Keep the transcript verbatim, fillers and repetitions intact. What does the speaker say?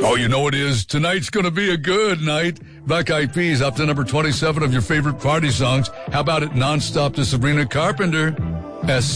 Oh, you know it is. Tonight's going to be a good night. Black Eyed Peas up to number twenty-seven of your favorite party songs. How about it? Nonstop to Sabrina Carpenter. S